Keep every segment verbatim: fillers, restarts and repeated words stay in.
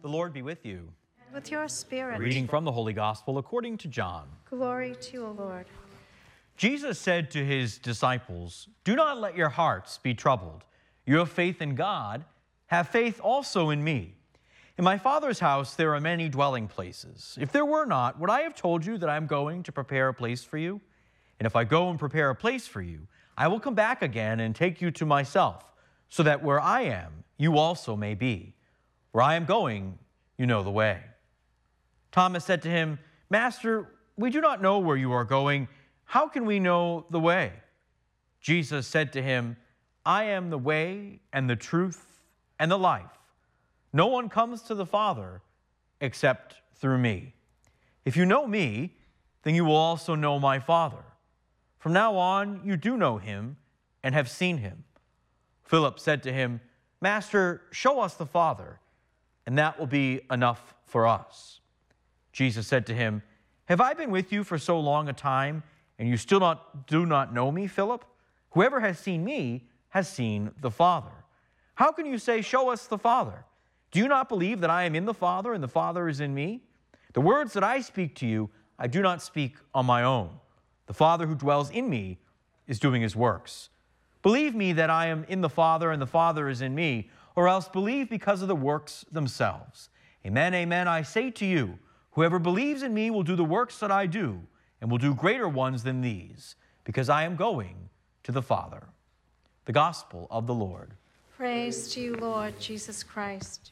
The Lord be with you. And with your spirit. Reading from the Holy Gospel according to John. Glory to you, O Lord. Jesus said to his disciples, "Do not let your hearts be troubled. You have faith in God, have faith also in me. In my Father's house there are many dwelling places. If there were not, would I have told you that I am going to prepare a place for you? And if I go and prepare a place for you, I will come back again and take you to myself, so that where I am, you also may be. Where I am going, you know the way." Thomas said to him, "Master, we do not know where you are going. How can we know the way?" Jesus said to him, "I am the way and the truth and the life. No one comes to the Father except through me. If you know me, then you will also know my Father. From now on, you do know him and have seen him." Philip said to him, "Master, show us the Father, and that will be enough for us." Jesus said to him, "Have I been with you for so long a time, and you still not, do not know me, Philip? Whoever has seen me has seen the Father. How can you say, 'Show us the Father'? Do you not believe that I am in the Father, and the Father is in me? The words that I speak to you, I do not speak on my own. The Father who dwells in me is doing his works. Believe me that I am in the Father, and the Father is in me, or else believe because of the works themselves. Amen, amen, I say to you, whoever believes in me will do the works that I do, and will do greater ones than these, because I am going to the Father." The Gospel of the Lord. Praise to you, Lord Jesus Christ.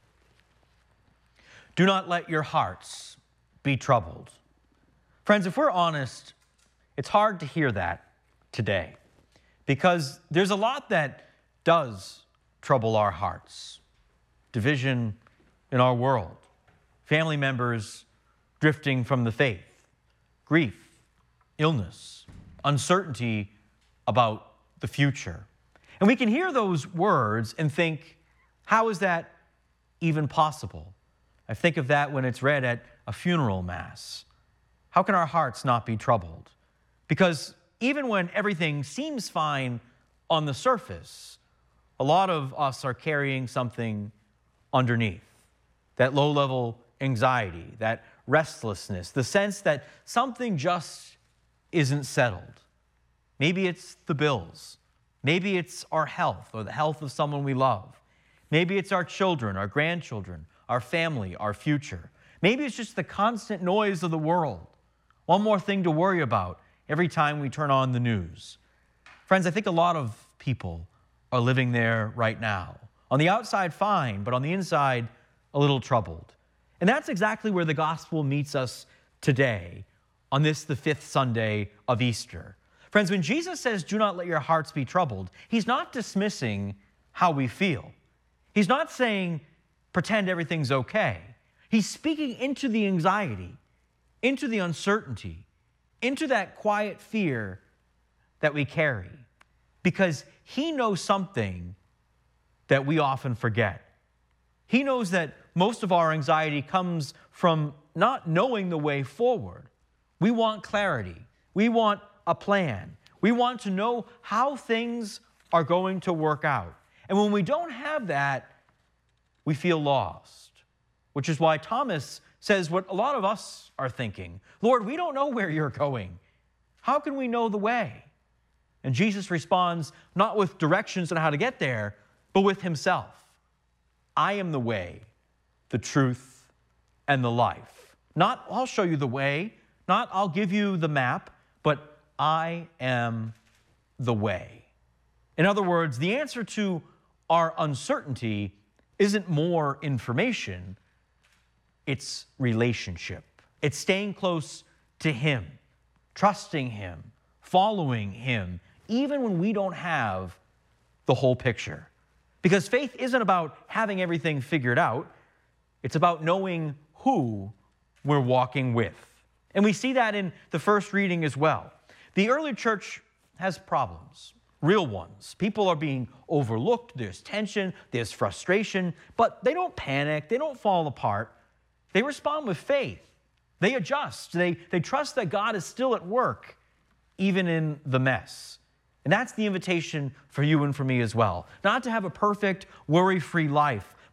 Do not let your hearts be troubled. Friends, if we're honest, it's hard to hear that today, because there's a lot that does trouble our hearts. Division in our world, family members drifting from the faith, grief, illness, uncertainty about the future. And we can hear those words and think, how is that even possible? I think of that when it's read at a funeral mass. How can our hearts not be troubled? Because even when everything seems fine on the surface, a lot of us are carrying something underneath. That low-level anxiety, that restlessness, the sense that something just isn't settled. Maybe it's the bills. Maybe it's our health or the health of someone we love. Maybe it's our children, our grandchildren, our family, our future. Maybe it's just the constant noise of the world. One more thing to worry about every time we turn on the news. Friends, I think a lot of people are living there right now. On the outside, fine, but on the inside, a little troubled. And that's exactly where the gospel meets us today, on this, the fifth Sunday of Easter. Friends, when Jesus says, "Do not let your hearts be troubled," he's not dismissing how we feel. He's not saying, pretend everything's okay. He's speaking into the anxiety, into the uncertainty, into that quiet fear that we carry, because he knows something that we often forget. He knows that most of our anxiety comes from not knowing the way forward. We want clarity. We want a plan. We want to know how things are going to work out. And when we don't have that, we feel lost, which is why Thomas says what a lot of us are thinking. "Lord, we don't know where you're going. How can we know the way?" And Jesus responds not with directions on how to get there, but with himself. "I am the way, the truth, and the life." Not, "I'll show you the way," not, "I'll give you the map," but "I am the way." In other words, the answer to our uncertainty isn't more information, it's relationship. It's staying close to him, trusting him, following him, even when we don't have the whole picture. Because faith isn't about having everything figured out, it's about knowing who we're walking with. And we see that in the first reading as well. The early church has problems, real ones. People are being overlooked, there's tension, there's frustration, but they don't panic, they don't fall apart. They respond with faith. They adjust. They, they trust that God is still at work, even in the mess. And that's the invitation for you and for me as well. Not to have a perfect, worry-free life,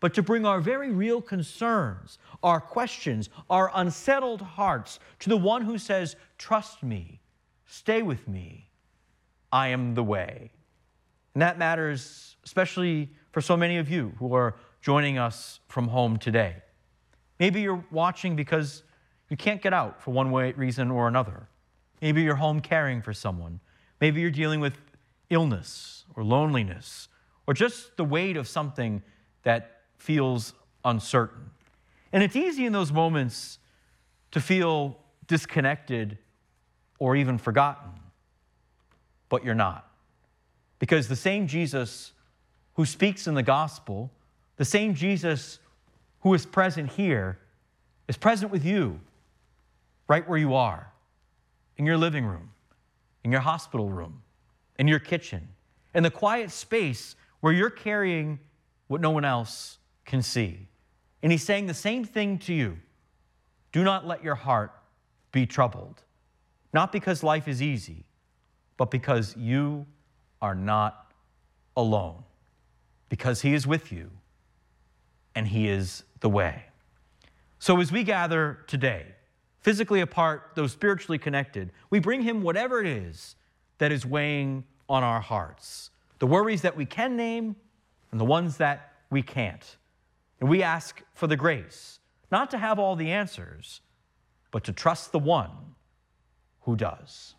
but to bring our very real concerns, our questions, our unsettled hearts to the one who says, trust me, stay with me, I am the way. And that matters especially for so many of you who are joining us from home today. Maybe you're watching because you can't get out for one way, reason or another. Maybe you're home caring for someone. Maybe you're dealing with illness or loneliness or just the weight of something that feels uncertain. And it's easy in those moments to feel disconnected or even forgotten. But you're not. Because the same Jesus who speaks in the gospel, the same Jesus who is present here, is present with you right where you are, in your living room, in your hospital room, in your kitchen, in the quiet space where you're carrying what no one else can see. And he's saying the same thing to you. Do not let your heart be troubled, not because life is easy, but because you are not alone, because he is with you and he is the way. So as we gather today, physically apart, though spiritually connected, we bring him whatever it is that is weighing on our hearts, the worries that we can name and the ones that we can't. And we ask for the grace, not to have all the answers, but to trust the one who does.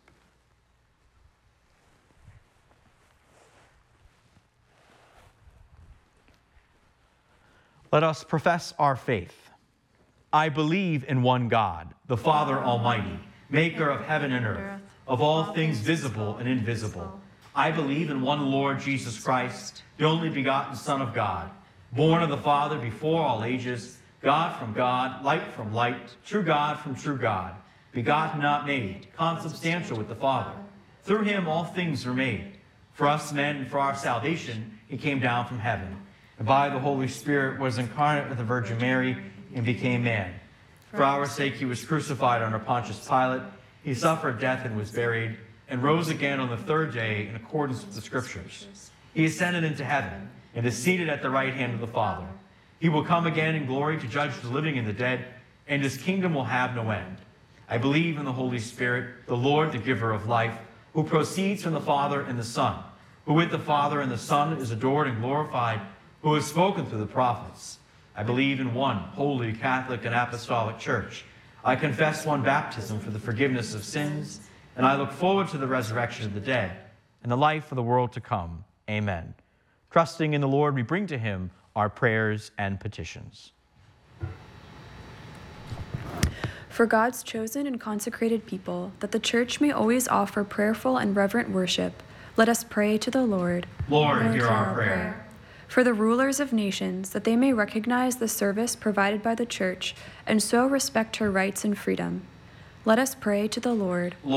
Let us profess our faith. I believe in one God, the Father Almighty, maker of heaven and earth, of all things visible and invisible. I believe in one Lord Jesus Christ, the only begotten Son of God, born of the Father before all ages, God from God, light from light, true God from true God, begotten not made, consubstantial with the Father. Through him all things were made. For us men and for our salvation, he came down from heaven, and by the Holy Spirit was incarnate with the Virgin Mary and became man. For our sake he was crucified under Pontius Pilate. He suffered death and was buried, and rose again on the third day in accordance with the Scriptures. He ascended into heaven and is seated at the right hand of the Father. He will come again in glory to judge the living and the dead, and his kingdom will have no end. I believe in the Holy Spirit, the Lord, the giver of life, who proceeds from the Father and the Son, who with the Father and the Son is adored and glorified, who has spoken through the prophets. I believe in one holy, Catholic, and apostolic church. I confess one baptism for the forgiveness of sins, and I look forward to the resurrection of the dead and the life of the world to come. Amen. Trusting in the Lord, we bring to him our prayers and petitions. For God's chosen and consecrated people, that the church may always offer prayerful and reverent worship, let us pray to the Lord. Lord, Lord hear our prayer. prayer. For the rulers of nations, that they may recognize the service provided by the church and so respect her rights and freedom, let us pray to the Lord. Lord